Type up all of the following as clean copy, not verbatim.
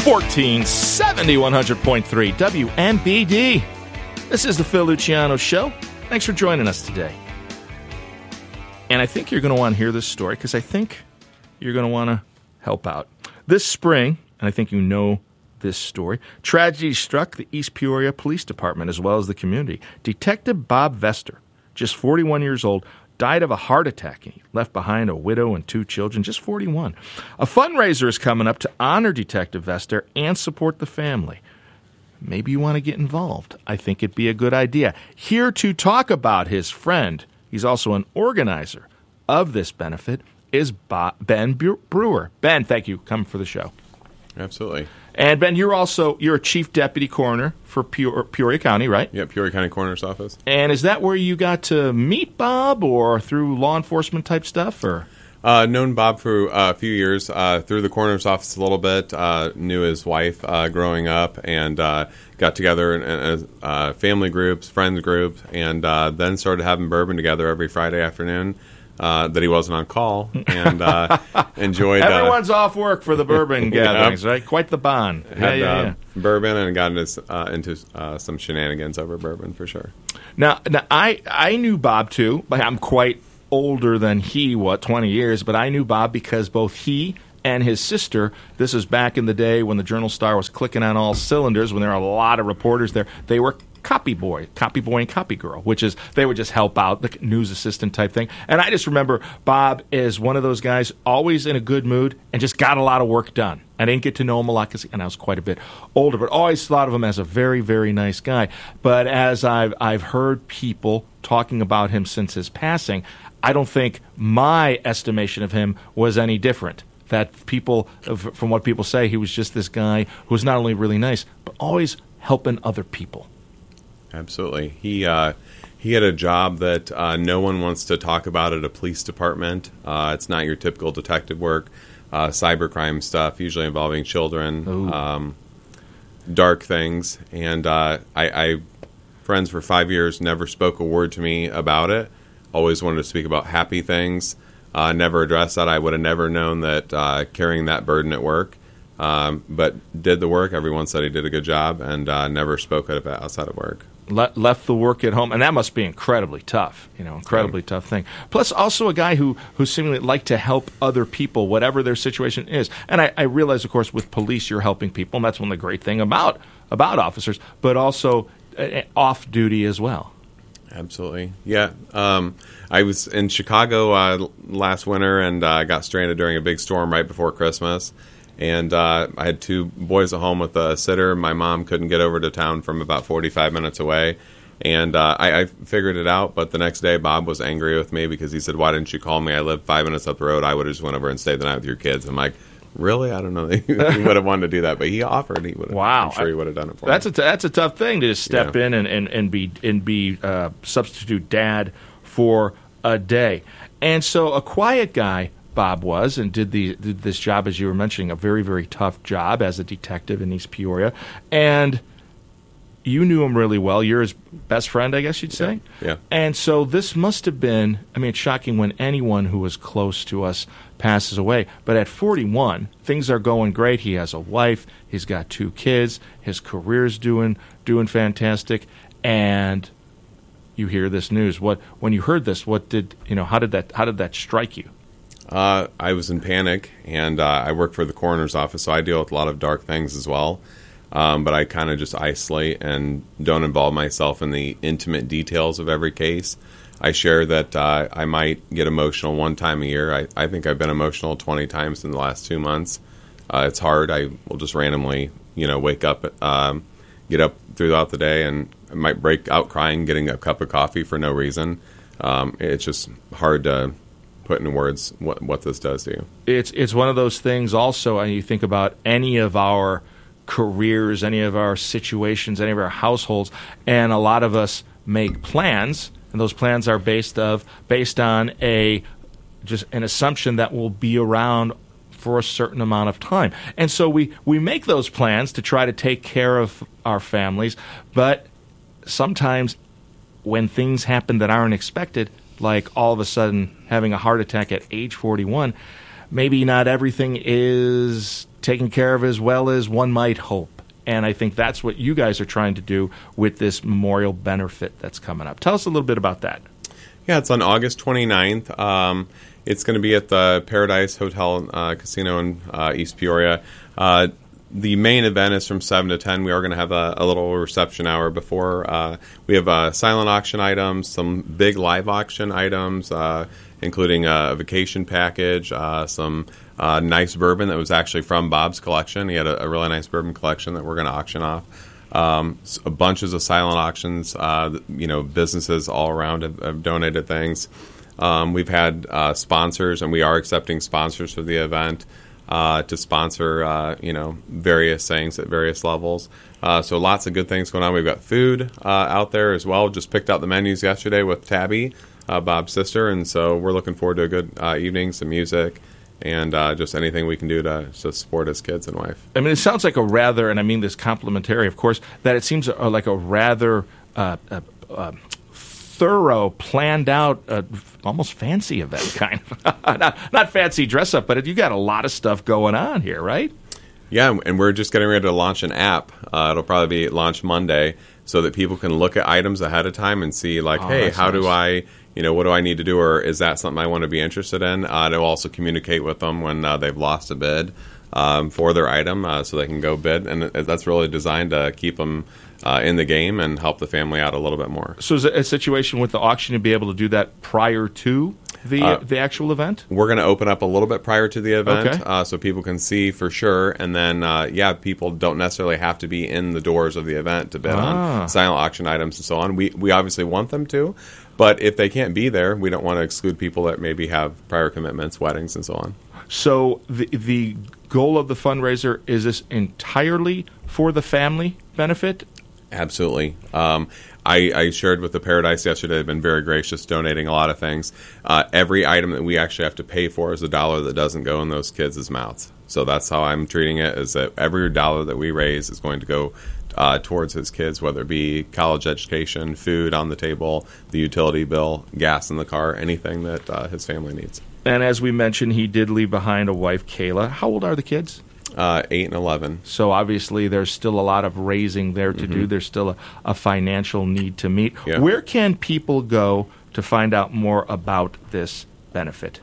1470 100.3 WMBD. This is the Phil Luciano Show. Thanks for joining us today. And I think you're going to want to hear this story because I think you're going to want to help out. This spring, and I think you know this story, tragedy struck the East Peoria Police Department as well as the community. Detective Bob Vester, just 41 years old, died of a heart attack. He left behind a widow and 2 children, just 41. A fundraiser is coming up to honor Detective Vester and support the family. Maybe you want to get involved. I think it'd be a good idea. Here to talk about his friend, he's also an organizer of this benefit, is Ben Brewer. Ben, thank you. Come for the show. Absolutely. And Ben, you're a chief deputy coroner for Peoria County, right? Yeah, Peoria County Coroner's Office. And is that where you got to meet Bob, or through law enforcement type stuff, or? Known Bob for a few years, through the coroner's office a little bit, knew his wife growing up, and got together in family groups, friends groups, and then started having bourbon together every Friday afternoon. That he wasn't on call, and enjoyed. Everyone's off work for the bourbon gatherings, right? Quite the bond. Had bourbon and got into some shenanigans over bourbon for sure. Now I knew Bob too. I'm quite older than he, 20 years, but I knew Bob because both he and his sister, this is back in the day when the Journal-Star was clicking on all cylinders, when there were a lot of reporters there, they were copy boy and copy girl, which is they would just help out, the news assistant type thing. And I just remember Bob is one of those guys, always in a good mood and just got a lot of work done. I didn't get to know him a lot because I was quite a bit older, but always thought of him as a very, very nice guy. But as I've heard people talking about him since his passing, I don't think my estimation of him was any different. That people, from what people say, he was just this guy who was not only really nice, but always helping other people. Absolutely. He had a job that no one wants to talk about at a police department. It's not your typical detective work, cybercrime stuff, usually involving children, dark things. And I friends for 5 years, never spoke a word to me about it. Always wanted to speak about happy things. Never addressed that. I would have never known that carrying that burden at work. But did the work. Everyone said he did a good job, and never spoke of it outside of work. Left the work at home, and that must be incredibly tough, tough thing. Plus, also a guy who seemingly liked to help other people, whatever their situation is. And I realize, of course, with police, you're helping people, and that's one of the great things about officers, but also off duty as well. Absolutely. Yeah. I was in Chicago last winter and got stranded during a big storm right before Christmas. And I had 2 boys at home with a sitter. My mom couldn't get over to town from about 45 minutes away. And I figured it out. But the next day, Bob was angry with me because he said, "Why didn't you call me? I live 5 minutes up the road. I would have just went over and stayed the night with your kids." I'm like, really? I don't know. He would have wanted to do that. But he offered. He would have. Wow. I'm sure he would have done it for me. That's a tough thing to just step in and be substitute dad for a day. And so a quiet guy Bob was, and did this job, as you were mentioning, a very, very tough job as a detective in East Peoria. And you knew him really well. You're his best friend, I guess you'd say? Yeah. And so this must have been, it's shocking when anyone who was close to us passes away. But at 41, things are going great. He has a wife. He's got 2 kids. His career's doing fantastic. And you hear this news. When you heard this, how did that strike you? I was in panic, and I work for the coroner's office, so I deal with a lot of dark things as well. But I kind of just isolate and don't involve myself in the intimate details of every case. I share that I might get emotional one time a year. I think I've been emotional 20 times in the last 2 months. It's hard. I will just randomly, wake up, get up throughout the day, and I might break out crying, getting a cup of coffee for no reason. It's just hard to put in words what this does to you. It's one of those things also, and you think about any of our careers, any of our situations, any of our households, and a lot of us make plans, and those plans are based on just an assumption that we'll be around for a certain amount of time. And so we make those plans to try to take care of our families, but sometimes when things happen that aren't expected, like all of a sudden having a heart attack at age 41, maybe not everything is taken care of as well as one might hope. And I think that's what you guys are trying to do with this memorial benefit that's coming up. Tell us a little bit about that. Yeah, it's on August 29th. It's going to be at the Paradise Hotel Casino in East Peoria. The main event is from 7 to 10. We are going to have a little reception hour before. We have silent auction items, some big live auction items, including a vacation package, some nice bourbon that was actually from Bob's collection. He had a really nice bourbon collection that we're going to auction off. Bunches of silent auctions. Businesses all around have donated things. We've had sponsors, and we are accepting sponsors for the event. To sponsor, various things at various levels. So lots of good things going on. We've got food out there as well. Just picked out the menus yesterday with Tabby, Bob's sister, and so we're looking forward to a good evening, some music, and just anything we can do to support his kids and wife. I mean, it sounds like a rather, and I mean this complimentary, of course, that it seems like a rather thorough, planned out, almost fancy event, kind of. Not fancy dress up, but you got a lot of stuff going on here, right? Yeah, and we're just getting ready to launch an app. It'll probably be launched Monday, so that people can look at items ahead of time and see, like, hey, how do I, what do I need to do, or is that something I want to be interested in? It'll also communicate with them when they've lost a bid for their item, so they can go bid, and that's really designed to keep them in the game and help the family out a little bit more. So is it a situation with the auction to be able to do that prior to the actual event? We're going to open up a little bit prior to the event, okay. So people can see for sure. And then, people don't necessarily have to be in the doors of the event to bid on silent auction items and so on. We obviously want them to, but if they can't be there, we don't want to exclude people that maybe have prior commitments, weddings, and so on. So the goal of the fundraiser, is this entirely for the family benefit? Absolutely. I shared with the Paradise yesterday. They've been very gracious, donating a lot of things. Every item that we actually have to pay for is a dollar that doesn't go in those kids' mouths. So that's how I'm treating it, is that every dollar that we raise is going to go towards his kids, whether it be college education, food on the table, the utility bill, gas in the car, anything that his family needs. And as we mentioned, he did leave behind a wife, Kayla. How old are the kids? 8 and 11. So obviously there's still a lot of raising there to do. There's still a financial need to meet. Yeah. Where can people go to find out more about this benefit?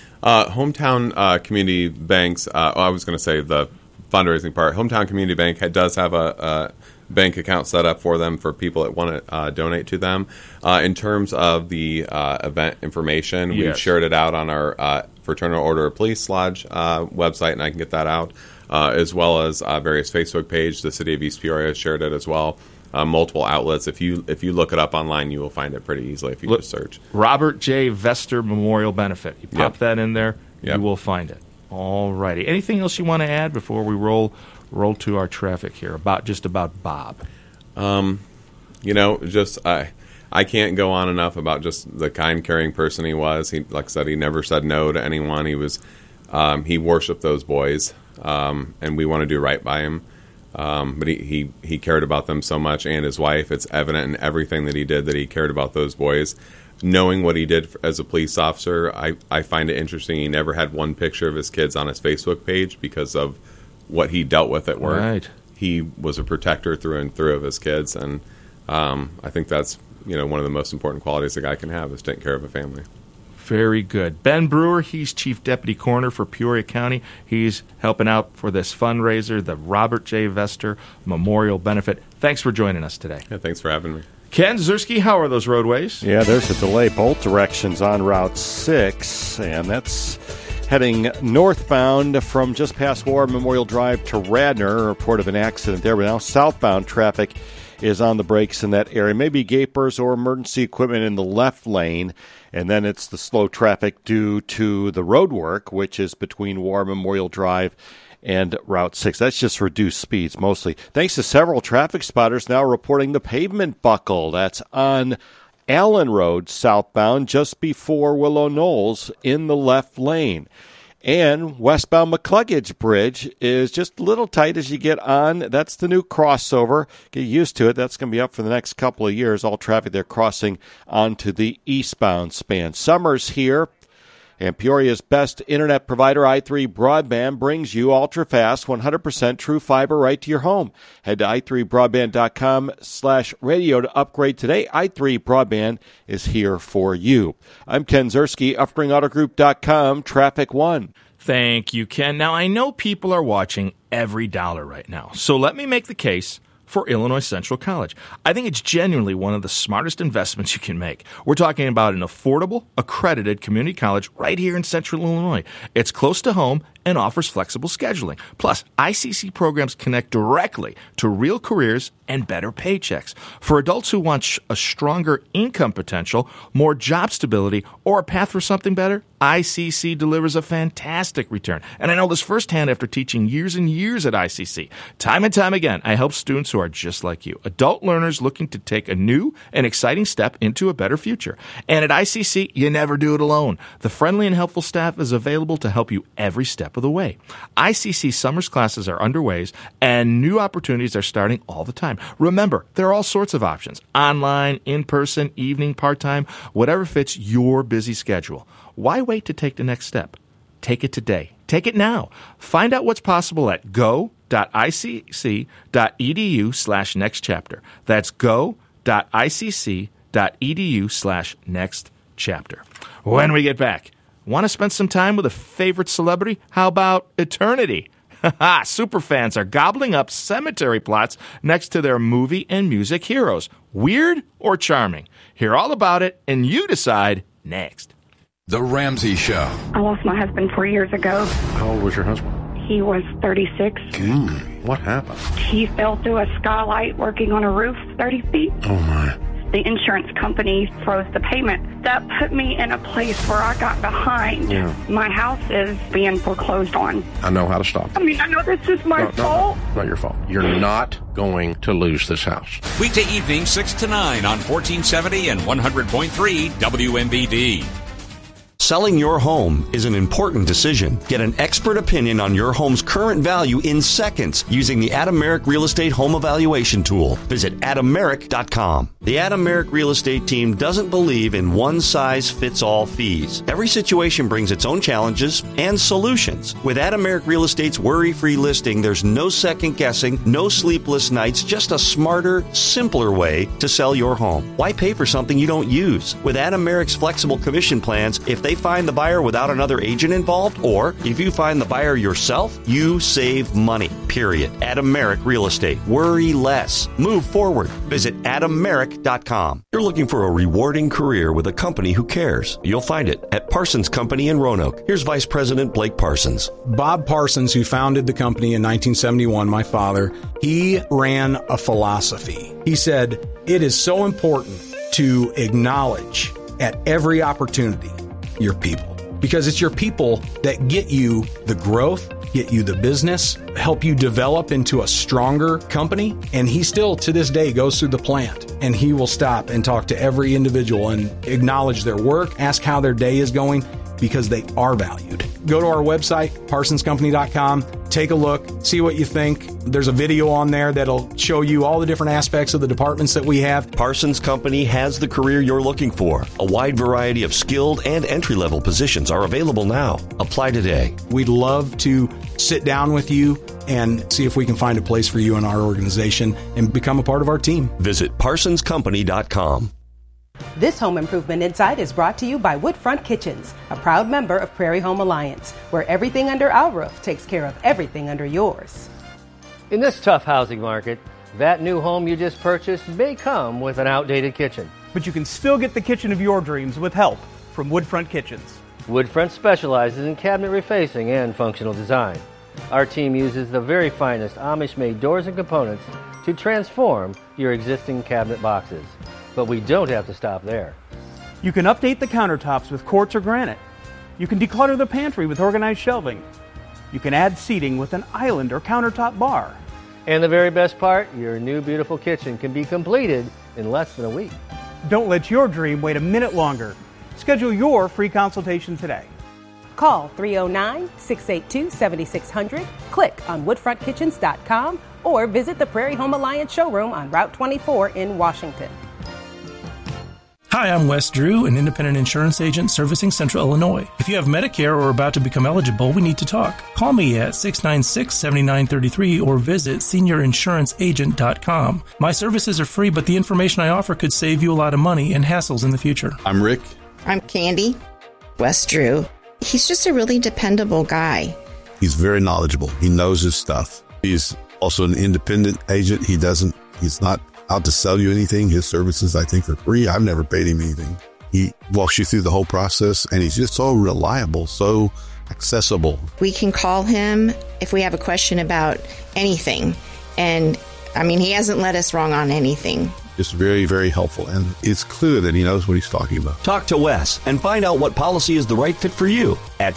Hometown Community Banks, I was going to say the fundraising part. Hometown Community Bank does have a bank account set up for them for people that want to donate to them. In terms of the event information, yes. We've shared it out on our Fraternal Order of Police Lodge website, and I can get that out, as well as various Facebook page. The City of East Peoria has shared it as well. Multiple outlets. If you look it up online, you will find it pretty easily if you just search. Robert J. Vester Memorial Benefit. You pop that in there, you will find it. All righty. Anything else you want to add before we roll to our traffic here about Bob? I can't go on enough about just the kind, caring person he was. He, like I said, he never said no to anyone. He was he worshipped those boys, and we want to do right by him. But he cared about them so much, and his wife. It's evident in everything that he did that he cared about those boys. Knowing what he did as a police officer, I find it interesting. He never had one picture of his kids on his Facebook page because of what he dealt with at work. Right. He was a protector through and through of his kids, and I think that's one of the most important qualities a guy can have, is taking care of a family. Very good. Ben Brewer, he's Chief Deputy Coroner for Peoria County. He's helping out for this fundraiser, the Robert J. Vester Memorial Benefit. Thanks for joining us today. Yeah, thanks for having me. Ken Zierski, how are those roadways? Yeah, there's a delay both directions on Route 6, and that's heading northbound from just past War Memorial Drive to Radnor. A report of an accident there, but now southbound traffic is on the brakes in that area. Maybe gapers or emergency equipment in the left lane, and then it's the slow traffic due to the road work, which is between War Memorial Drive and Route 6. That's just reduced speeds mostly. Thanks to several traffic spotters now reporting the pavement buckle. That's on Allen Road southbound just before Willow Knolls in the left lane. And westbound McCluggage Bridge is just a little tight as you get on. That's the new crossover. Get used to it. That's going to be up for the next couple of years. All traffic there crossing onto the eastbound span. Summer's here. And Peoria's best internet provider, i3 Broadband, brings you ultra-fast, 100% true fiber right to your home. Head to i3broadband.com/radio to upgrade today. i3 Broadband is here for you. I'm Ken Zerski, UffspringAutoGroup.com, Traffic 1. Thank you, Ken. Now, I know people are watching every dollar right now, so let me make the case for Illinois Central College. I think it's genuinely one of the smartest investments you can make. We're talking about an affordable, accredited community college right here in Central Illinois. It's close to home and offers flexible scheduling. Plus, ICC programs connect directly to real careers and better paychecks. For adults who want a stronger income potential, more job stability, or a path for something better, ICC delivers a fantastic return. And I know this firsthand after teaching years and years at ICC. Time and time again, I help students who are just like you, adult learners looking to take a new and exciting step into a better future. And at ICC, you never do it alone. The friendly and helpful staff is available to help you every step of the way. ICC summer's classes are underway, and new opportunities are starting all the time. Remember, there are all sorts of options: online, in-person, evening, part-time, whatever fits your busy schedule. Why wait to take the next step? Take it today. Take it now. Find out what's possible at go.icc.edu/nextchapter. That's go.icc.edu/nextchapter. When we get back, want to spend some time with a favorite celebrity? How about eternity? Superfans are gobbling up cemetery plots next to their movie and music heroes. Weird or charming? Hear all about it, and you decide next. The Ramsey Show. I lost my husband 4 years ago. How old was your husband? He was 36. What happened? He fell through a skylight working on a roof 30 feet. Oh, my. The insurance company froze the payment. That put me in a place where I got behind. Yeah. My house is being foreclosed on. I know how to stop it. I mean, I know this is my fault. No, not your fault. You're not going to lose this house. Weekday evening, 6 to 9 on 1470 and 100.3 WMBD. Selling your home is an important decision. Get an expert opinion on your home's current value in seconds using the Adam Merrick Real Estate Home Evaluation Tool. Visit AdamMerrick.com. The Adam Merrick Real Estate team doesn't believe in one-size-fits-all fees. Every situation brings its own challenges and solutions. With Adam Merrick Real Estate's worry-free listing, there's no second-guessing, no sleepless nights, just a smarter, simpler way to sell your home. Why pay for something you don't use? With Adam Merrick's flexible commission plans, if they find the buyer without another agent involved, or if you find the buyer yourself, you save money, period. Adam Merrick Real Estate. Worry less. Move forward. Visit AdamMerrick.com. You're looking for a rewarding career with a company who cares. You'll find it at Parsons Company in Roanoke. Here's Vice President Blake Parsons. Bob Parsons, who founded the company in 1971, my father, he ran a philosophy. He said, it is so important to acknowledge at every opportunity your people, because it's your people that get you the growth, get you the business, help you develop into a stronger company. And he still, to this day, goes through the plant and he will stop and talk to every individual and acknowledge their work, ask how their day is going, because they are valued. Go to our website, parsonscompany.com, take a look, see what you think. There's a video on there that'll show you all the different aspects of the departments that we have. Parsons Company has the career you're looking for. A wide variety of skilled and entry-level positions are available now. Apply today. We'd love to sit down with you and see if we can find a place for you in our organization and become a part of our team. Visit parsonscompany.com. This Home Improvement Insight is brought to you by Woodfront Kitchens, a proud member of Prairie Home Alliance, where everything under our roof takes care of everything under yours. In this tough housing market, that new home you just purchased may come with an outdated kitchen. But you can still get the kitchen of your dreams with help from Woodfront Kitchens. Woodfront specializes in cabinet refacing and functional design. Our team uses the very finest Amish-made doors and components to transform your existing cabinet boxes. But we don't have to stop there. You can update the countertops with quartz or granite. You can declutter the pantry with organized shelving. You can add seating with an island or countertop bar. And the very best part, your new beautiful kitchen can be completed in less than a week. Don't let your dream wait a minute longer. Schedule your free consultation today. Call 309-682-7600, click on woodfrontkitchens.com, or visit the Prairie Home Alliance showroom on Route 24 in Washington. Hi, I'm Wes Drew, an independent insurance agent servicing Central Illinois. If you have Medicare or are about to become eligible, we need to talk. Call me at 696-7933 or visit seniorinsuranceagent.com. My services are free, but the information I offer could save you a lot of money and hassles in the future. I'm Rick. I'm Candy. Wes Drew. He's just a really dependable guy. He's very knowledgeable. He knows his stuff. He's also an independent agent. He's not out to sell you anything. His services, I think, are free. I've never paid him anything. He walks you through the whole process, and he's just so reliable, so accessible. We can call him if we have a question about anything. And, he hasn't led us wrong on anything. Just very, very helpful. And it's clear that he knows what he's talking about. Talk to Wes and find out what policy is the right fit for you at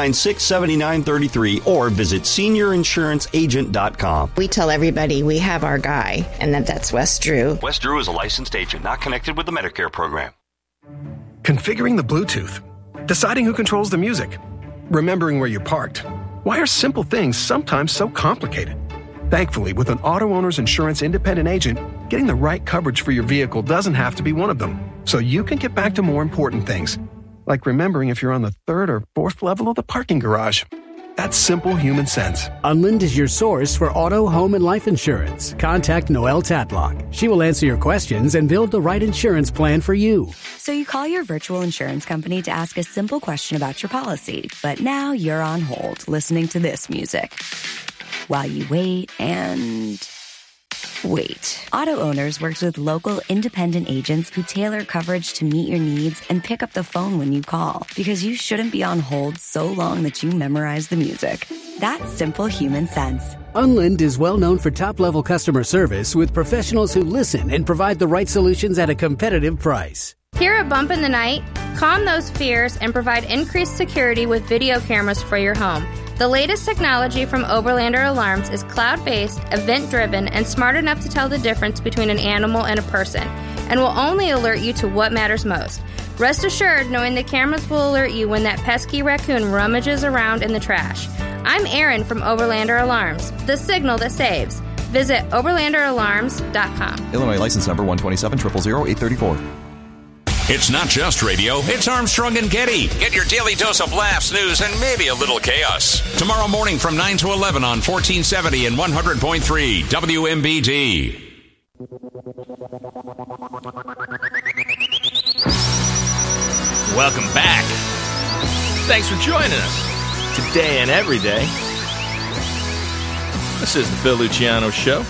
696-7933 or visit seniorinsuranceagent.com. We tell everybody we have our guy, and that's Wes Drew. Wes Drew is a licensed agent, not connected with the Medicare program. Configuring the Bluetooth, deciding who controls the music, remembering where you parked. Why are simple things sometimes so complicated? Thankfully, with an Auto Owners Insurance independent agent, getting the right coverage for your vehicle doesn't have to be one of them. So you can get back to more important things, like remembering if you're on the 3rd or 4th level of the parking garage. That's simple human sense. Unlind is your source for auto, home, and life insurance. Contact Noelle Tatlock. She will answer your questions and build the right insurance plan for you. So you call your virtual insurance company to ask a simple question about your policy, but now you're on hold listening to this music. While you wait and wait. Auto Owners works with local independent agents who tailor coverage to meet your needs and pick up the phone when you call, because you shouldn't be on hold so long that you memorize the music. That's simple human sense. Unlind is well known for top-level customer service with professionals who listen and provide the right solutions at a competitive price. Hear a bump in the night? Calm those fears and provide increased security with video cameras for your home. The latest technology from Oberlander Alarms is cloud-based, event-driven, and smart enough to tell the difference between an animal and a person, and will only alert you to what matters most. Rest assured knowing the cameras will alert you when that pesky raccoon rummages around in the trash. I'm Erin from Oberlander Alarms, the signal that saves. Visit OberlanderAlarms.com. Illinois license number 127-000-834. It's not just radio, it's Armstrong and Getty. Get your daily dose of laughs, news, and maybe a little chaos. Tomorrow morning from 9 to 11 on 1470 and 100.3 WMBD. Welcome back. Thanks for joining us today and every day. This is the Phil Luciano Show.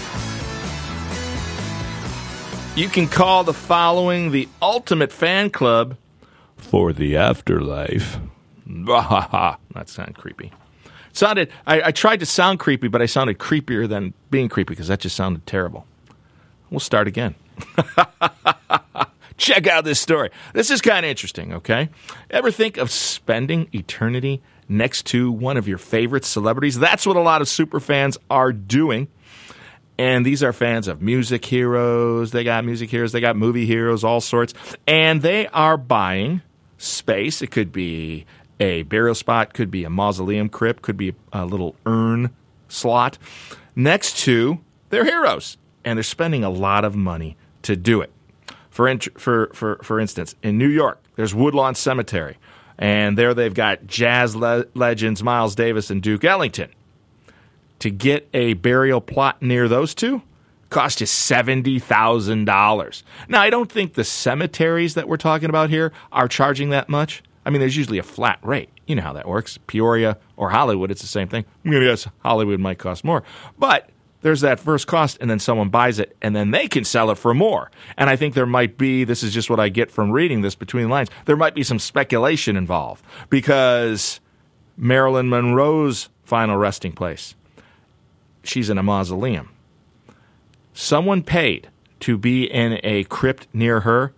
You can call the following the ultimate fan club for the afterlife. That sounded creepy. I tried to sound creepy, but I sounded creepier than being creepy because that just sounded terrible. We'll start again. Check out this story. This is kind of interesting, okay? Ever think of spending eternity next to one of your favorite celebrities? That's what a lot of super fans are doing. And these are fans of music heroes. They got music heroes. They got movie heroes, all sorts. And they are buying space. It could be a burial spot, could be a mausoleum crypt, could be a little urn slot next to their heroes. And they're spending a lot of money to do it. For instance, in New York, there's Woodlawn Cemetery. And there they've got jazz legends Miles Davis and Duke Ellington. To get a burial plot near those two cost you $70,000. Now, I don't think the cemeteries that we're talking about here are charging that much. I mean, there's usually a flat rate. You know how that works. Peoria or Hollywood, it's the same thing. I'm going to guess Hollywood might cost more. But there's that first cost, and then someone buys it, and then they can sell it for more. And I think there might be, this is just what I get from reading this between lines, there might be some speculation involved. Because Marilyn Monroe's final resting place, she's in a mausoleum. Someone paid to be in a crypt near her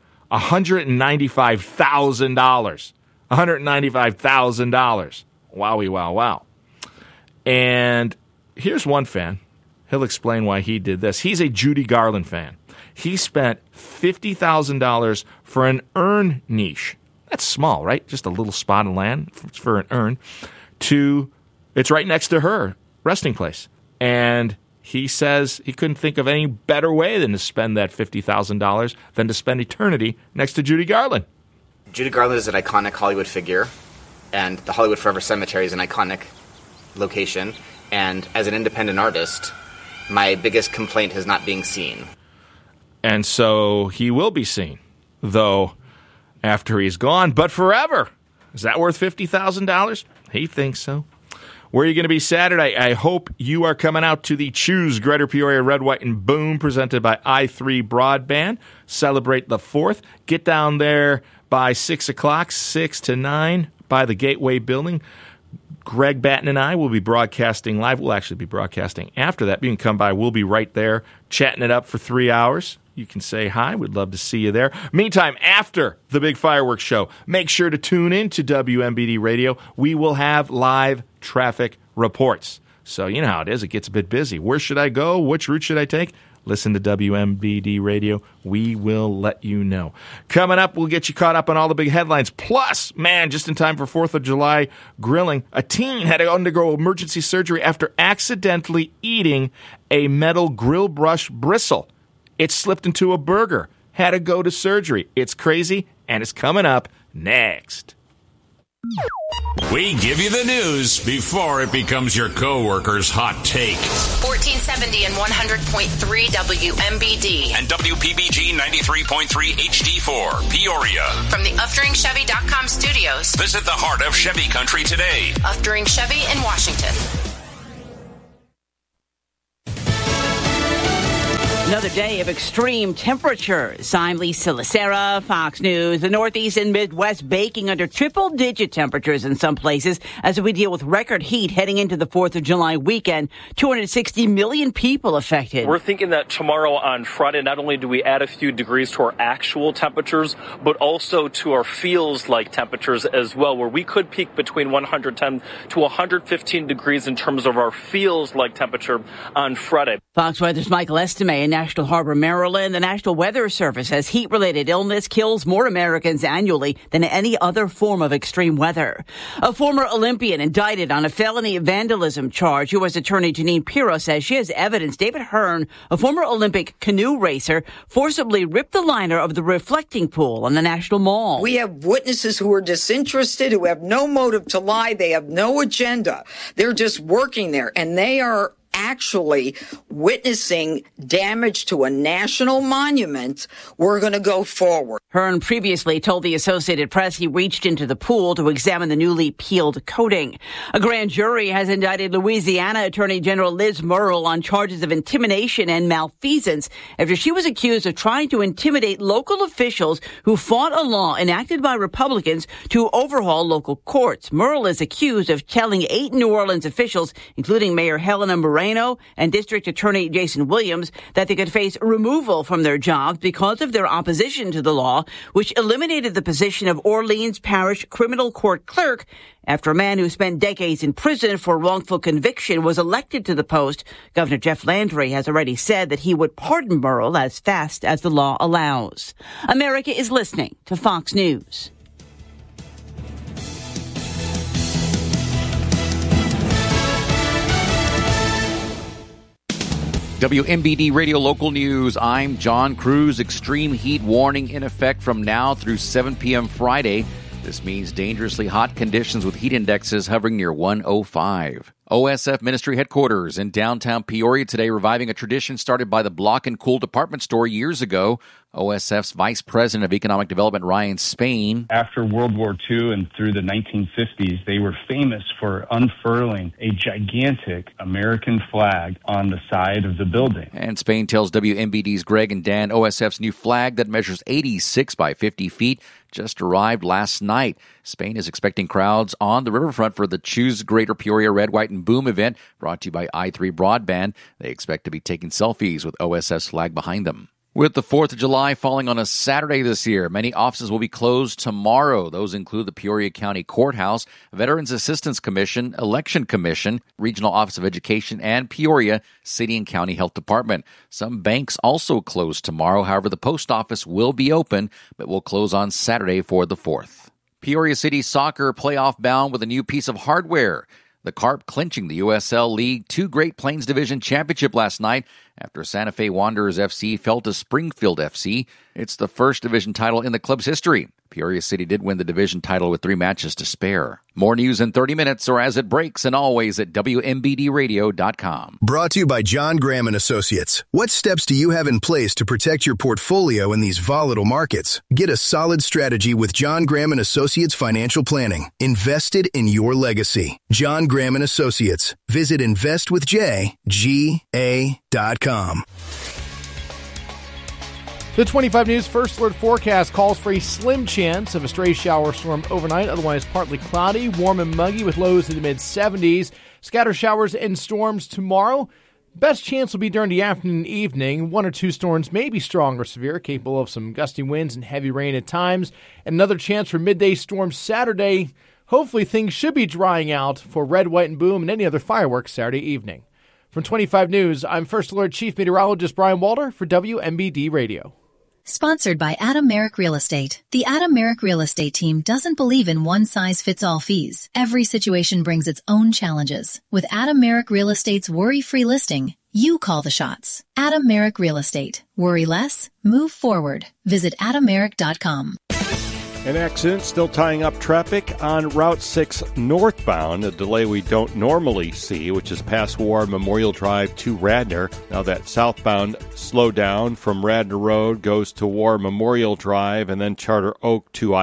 $195,000. $195,000. Wowie, wow. And here's one fan. He'll explain why he did this. He's a Judy Garland fan. He spent $50,000 for an urn niche. That's small, right? Just a little spot of land for an urn. It's right next to her resting place. And He says he couldn't think of any better way than to spend that $50,000 than to spend eternity next to Judy Garland. Judy Garland is an iconic Hollywood figure, and the Hollywood Forever Cemetery is an iconic location. And as an independent artist, my biggest complaint is not being seen. And so he will be seen, though, after he's gone, but forever. Is that worth $50,000? He thinks so. Where are you going to be Saturday? I hope you are coming out to the Choose Greater Peoria Red, White, and Boom presented by i3 Broadband. Celebrate the 4th. Get down there by 6 o'clock, 6 to 9, by the Gateway Building. Greg Batten and I will be broadcasting live. We'll actually be broadcasting after that. You can come by. We'll be right there chatting it up for 3 hours. You can say hi. We'd love to see you there. Meantime, after the big fireworks show, make sure to tune in to WMBD Radio. We will have live traffic reports. So you know how it is. It gets a bit busy. Where should I go? Which route should I take? Listen to WMBD Radio. We will let you know. Coming up, we'll get you caught up on all the big headlines. Plus, man, just in time for 4th of July grilling, a teen had to undergo emergency surgery after accidentally eating a metal grill brush bristle. It slipped into a burger. Had to go to surgery. It's crazy, and it's coming up next. We give you the news before it becomes your coworker's hot take. 1470 and 100.3 WMBD. And WPBG 93.3 HD4, Peoria. From the UfteringChevy.com studios. Visit the heart of Chevy Country today. Uftering Chevy in Washington. Another day of extreme temperatures. I'm Lisa Lacera, Fox News. The Northeast and Midwest baking under triple-digit temperatures in some places as we deal with record heat heading into the 4th of July weekend. 260 million people affected. We're thinking that tomorrow on Friday, not only do we add a few degrees to our actual temperatures, but also to our feels-like temperatures as well, where we could peak between 110 to 115 degrees in terms of our feels-like temperature on Friday. Fox Weather's Michael Estime in National Harbor, Maryland. The National Weather Service says heat-related illness kills more Americans annually than any other form of extreme weather. A former Olympian indicted on a felony vandalism charge. U.S. Attorney Janine Pirro says she has evidence David Hearn, a former Olympic canoe racer, forcibly ripped the liner of the reflecting pool on the National Mall. We have witnesses who are disinterested, who have no motive to lie. They have no agenda. They're just working there, and they are actually witnessing damage to a national monument. We're going to go forward. Hearn previously told the Associated Press he reached into the pool to examine the newly peeled coating. A grand jury has indicted Louisiana Attorney General Liz Murrill on charges of intimidation and malfeasance after she was accused of trying to intimidate local officials who fought a law enacted by Republicans to overhaul local courts. Murrill is accused of telling 8 New Orleans officials, including Mayor Helena Moreno and District Attorney Jason Williams, that they could face removal from their jobs because of their opposition to the law, which eliminated the position of Orleans Parish Criminal Court Clerk after a man who spent decades in prison for wrongful conviction was elected to the post. Governor Jeff Landry has already said that he would pardon Murrill as fast as the law allows. America is listening to Fox News. WMBD Radio Local News. I'm John Cruz. Extreme heat warning in effect from now through 7 p.m. Friday. This means dangerously hot conditions with heat indexes hovering near 105. OSF Ministry Headquarters in downtown Peoria today reviving a tradition started by the Block and Cool department store years ago. OSF's Vice President of Economic Development, Ryan Spain. After World War II and through the 1950s, they were famous for unfurling a gigantic American flag on the side of the building. And Spain tells WMBD's Greg and Dan OSF's new flag that measures 86 by 50 feet just arrived last night. Spain is expecting crowds on the riverfront for the Choose Greater Peoria Red, White, and Boom event brought to you by i3 Broadband. They expect to be taking selfies with OSF's flag behind them. With the 4th of July falling on a Saturday this year, many offices will be closed tomorrow. Those include the Peoria County Courthouse, Veterans Assistance Commission, Election Commission, Regional Office of Education, and Peoria City and County Health Department. Some banks also close tomorrow. However, the post office will be open, but will close on Saturday for the 4th. Peoria City Soccer playoff bound with a new piece of hardware. The Carp clinching the USL League 2 Great Plains Division Championship last night after Santa Fe Wanderers FC fell to Springfield FC. It's the first division title in the club's history. Peoria City did win the division title with 3 matches to spare. More news in 30 minutes or as it breaks, and always at WMBDradio.com. Brought to you by John Graham & Associates. What steps do you have in place to protect your portfolio in these volatile markets? Get a solid strategy with John Graham & Associates Financial Planning. Invested in your legacy. John Graham & Associates. Visit investwithjga.com. The 25 News First Alert forecast calls for a slim chance of a stray shower storm overnight, otherwise partly cloudy, warm and muggy with lows in the mid-70s. Scatter showers and storms tomorrow. Best chance will be during the afternoon and evening. 1 or 2 storms may be strong or severe, capable of some gusty winds and heavy rain at times. And another chance for midday storms Saturday. Hopefully things should be drying out for Red, White, and Boom and any other fireworks Saturday evening. From 25 News, I'm First Alert Chief Meteorologist Brian Walter for WMBD Radio. Sponsored by Adam Merrick Real Estate. The Adam Merrick Real Estate team doesn't believe in one-size-fits-all fees. Every situation brings its own challenges. With Adam Merrick Real Estate's worry-free listing, you call the shots. Adam Merrick Real Estate. Worry less, move forward. Visit AdamMerrick.com. An accident still tying up traffic on Route 6 northbound, a delay we don't normally see, which is past War Memorial Drive to Radnor. Now that southbound slowdown from Radnor Road goes to War Memorial Drive and then Charter Oak to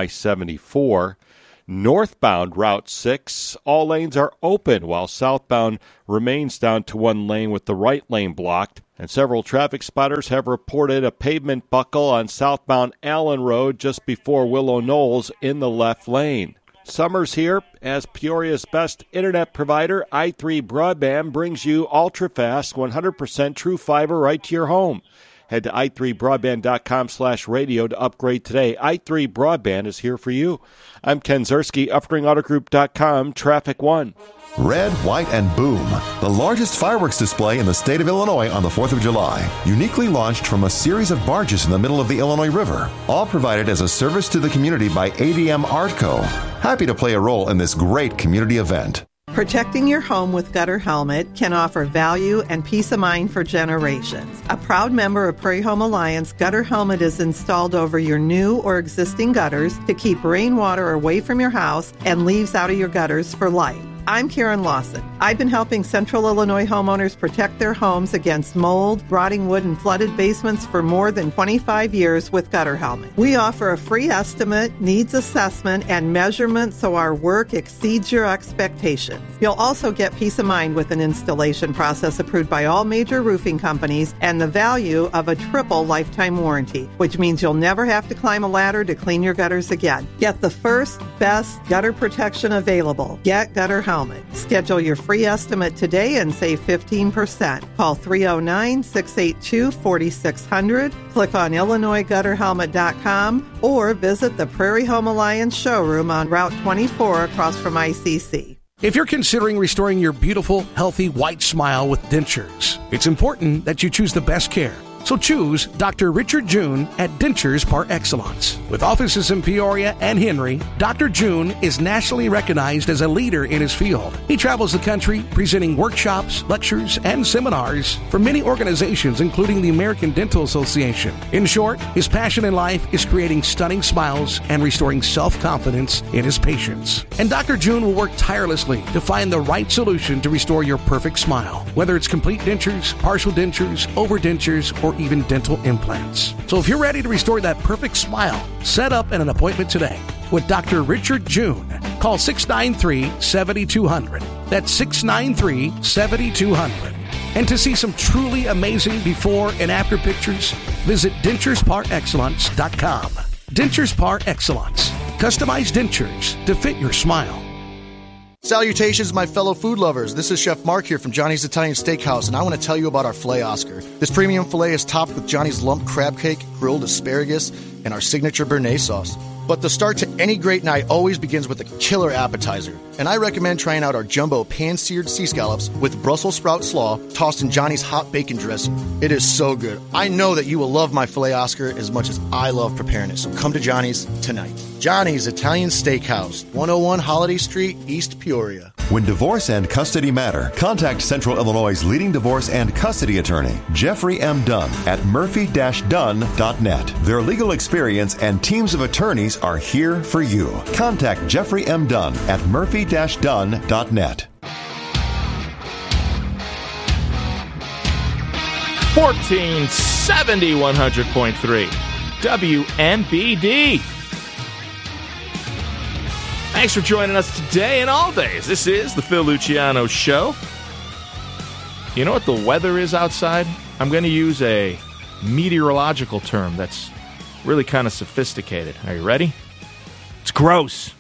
I-74. Northbound Route 6, all lanes are open, while southbound remains down to 1 lane with the right lane blocked. And several traffic spotters have reported a pavement buckle on southbound Allen Road just before Willow Knolls in the left lane. Summer's here as Peoria's best internet provider, i3 Broadband, brings you ultra-fast, 100% true fiber right to your home. Head to i3broadband.com/radio to upgrade today. i3 Broadband is here for you. I'm Ken Zerski, UpringAutoGroup.com, Traffic 1. Red, White, and Boom, the largest fireworks display in the state of Illinois on the 4th of July. Uniquely launched from a series of barges in the middle of the Illinois River. All provided as a service to the community by ADM Artco. Happy to play a role in this great community event. Protecting your home with Gutter Helmet can offer value and peace of mind for generations. A proud member of Prairie Home Alliance, Gutter Helmet is installed over your new or existing gutters to keep rainwater away from your house and leaves out of your gutters for life. I'm Karen Lawson. I've been helping Central Illinois homeowners protect their homes against mold, rotting wood, and flooded basements for more than 25 years with Gutter Helmet. We offer a free estimate, needs assessment, and measurement so our work exceeds your expectations. You'll also get peace of mind with an installation process approved by all major roofing companies and the value of a triple lifetime warranty, which means you'll never have to climb a ladder to clean your gutters again. Get the first, best gutter protection available. Get Gutter Helmet. Schedule your free estimate today and save 15%. Call 309-682-4600. Click on IllinoisGutterHelmet.com or visit the Prairie Home Alliance showroom on Route 24 across from ICC. If you're considering restoring your beautiful, healthy, white smile with dentures, it's important that you choose the best care. So choose Dr. Richard June at Dentures Par Excellence. With offices in Peoria and Henry, Dr. June is nationally recognized as a leader in his field. He travels the country presenting workshops, lectures, and seminars for many organizations, including the American Dental Association. In short, his passion in life is creating stunning smiles and restoring self-confidence in his patients. And Dr. June will work tirelessly to find the right solution to restore your perfect smile, whether it's complete dentures, partial dentures, overdentures, or even dental implants. So if you're ready to restore that perfect smile, set up an appointment today with Dr. Richard June. Call 693-7200. That's 693-7200. And to see some truly amazing before and after pictures, visit DenturesParExcellence.com. Dentures Par Excellence. Customized dentures to fit your smile. Salutations, my fellow food lovers. This is Chef Mark here from Johnny's Italian Steakhouse, and I want to tell you about our filet Oscar. This premium filet is topped with Johnny's lump crab cake, grilled asparagus, and our signature béarnaise sauce. But the start to any great night always begins with a killer appetizer, and I recommend trying out our jumbo pan-seared sea scallops with Brussels sprout slaw tossed in Johnny's hot bacon dressing. It is so good. I know that you will love my filet Oscar as much as I love preparing it, so come to Johnny's tonight. Johnny's Italian Steakhouse, 101 Holiday Street, East Peoria. When divorce and custody matter, contact Central Illinois' leading divorce and custody attorney, Jeffrey M. Dunn, at murphy-dunn.net. Their legal experience and teams of attorneys are here for you. Contact Jeffrey M. Dunn at murphy-dunn.net. 1470 100.3 WMBD. Thanks for joining us today and all days. This is the Phil Luciano Show. You know what the weather is outside? I'm going to use a meteorological term that's really kind of sophisticated. Are you ready? It's gross.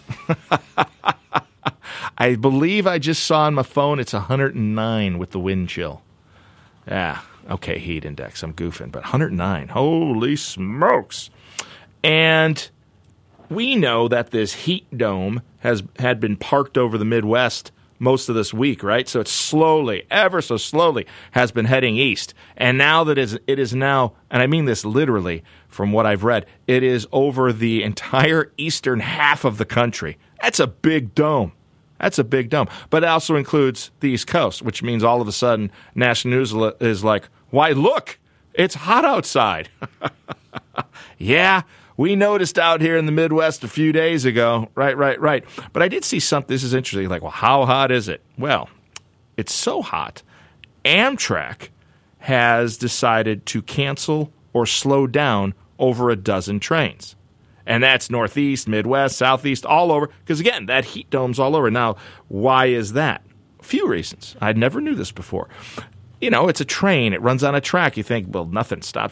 I believe I just saw on my phone it's 109 with the wind chill. Yeah, okay, heat index. I'm goofing, but 109. Holy smokes. And we know that this heat dome had been parked over the Midwest most of this week, right? So it's slowly, ever so slowly, has been heading east. And now that it is now, and I mean this literally from what I've read, it is over the entire eastern half of the country. That's a big dome. That's a big dome. But it also includes the East Coast, which means all of a sudden National News is like, why, look, it's hot outside. Yeah, we noticed out here in the Midwest a few days ago. Right. But I did see something. This is interesting. Like, well, how hot is it? Well, it's so hot. Amtrak has decided to cancel or slow down over a dozen trains. And that's Northeast, Midwest, Southeast, all over. Because, again, that heat dome's all over. Now, why is that? A few reasons. I never knew this before. You know, it's a train. It runs on a track. You think, well, nothing stops